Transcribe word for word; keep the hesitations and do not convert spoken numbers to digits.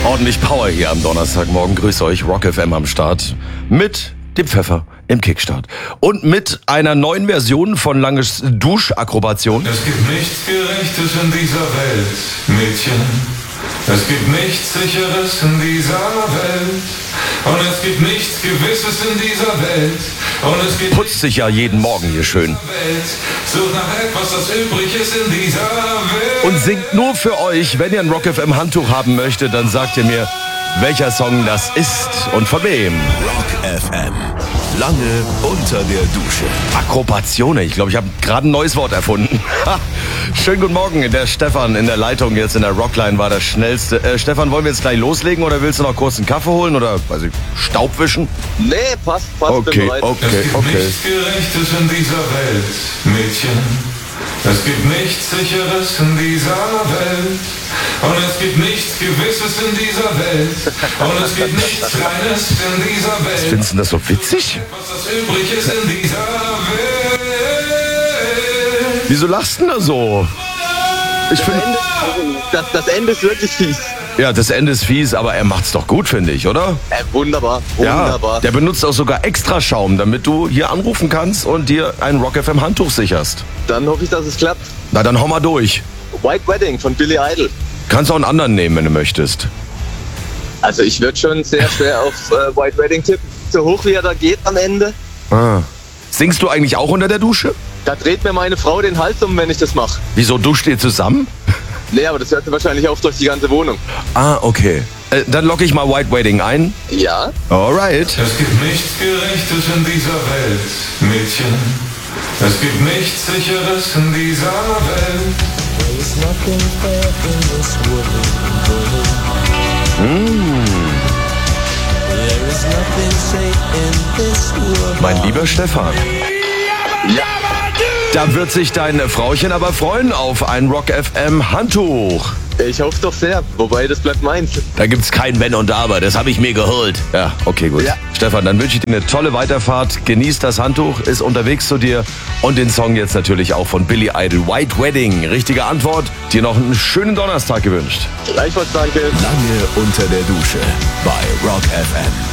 Ordentlich Power hier am Donnerstagmorgen. Grüße euch, Rock F M am Start. Mit dem Pfeffer im Kickstart. Und mit einer neuen Version von Langes Duschakkrobation. Es gibt nichts Gerechtes in dieser Welt, Mädchen. Es gibt nichts Sicheres in dieser Welt. Und es gibt nichts Gewisses in dieser Welt. Und es gibt Putzt sich ja jeden Morgen hier schön. Such nach etwas, das übrig ist in dieser Welt. Und singt nur für euch. Wenn ihr ein Rock F M Handtuch haben möchtet, dann sagt ihr mir, welcher Song das ist und von wem. Rock F M. Lange unter der Dusche. Akkrobation, ich glaube, ich habe gerade ein neues Wort erfunden. Schönen guten Morgen, der Stefan in der Leitung jetzt in der Rockline war der schnellste. Äh, Stefan, wollen wir jetzt gleich loslegen oder willst du noch kurz einen Kaffee holen oder weiß ich, Staub wischen? Nee, passt, passt. Okay, bin bereit. okay, Es gibt okay. nichts Gerechtes in dieser Welt, Mädchen. Es gibt nichts Sicheres in dieser Welt. Und es gibt nichts Gewisses in dieser Welt. Und es gibt nichts Reines in dieser Welt. Findest du das so witzig? Was das übrig ist in dieser Welt. Wieso lachst du denn da so? Ich finde, Das, das Ende ist wirklich fies. ja, das Ende ist fies, aber er macht's doch gut, finde ich, oder? Äh, wunderbar, Ja, wunderbar. der benutzt auch sogar extra Schaum, damit du hier anrufen kannst und dir ein Rock F M Handtuch sicherst. Dann hoffe ich, dass es klappt. Na, dann hau mal durch. White Wedding von Billy Idol. Kannst auch einen anderen nehmen, wenn du möchtest. Also ich würde schon sehr schwer auf äh, White Wedding tippen. So hoch wie er da geht am Ende. Ah. Singst du eigentlich auch unter der Dusche? Da dreht mir meine Frau den Hals um, wenn ich das mache. Wieso duscht ihr zusammen? Nee, aber das hört sie wahrscheinlich auch durch die ganze Wohnung. Ah, okay. Äh, dann locke ich mal White Wedding ein. Ja? Alright. Es gibt nichts Gerechtes in dieser Welt, Mädchen. Es gibt nichts Sicheres in dieser Welt. There's nothing fair in this world. There is nothing safe in this world. Mein lieber Stefan. Ja. Da wird sich dein Frauchen aber freuen auf ein Rock F M Handtuch. Ich hoffe doch sehr. Wobei, das bleibt meins. Da gibt's kein Wenn und Aber, das habe ich mir geholt. Ja, okay, gut. Ja. Stefan, dann wünsche ich dir eine tolle Weiterfahrt. Genieß das Handtuch, ist unterwegs zu dir. Und den Song jetzt natürlich auch von Billy Idol, White Wedding. Richtige Antwort. Dir noch einen schönen Donnerstag gewünscht. Gleichfalls danke. Lange unter der Dusche bei Rock F M.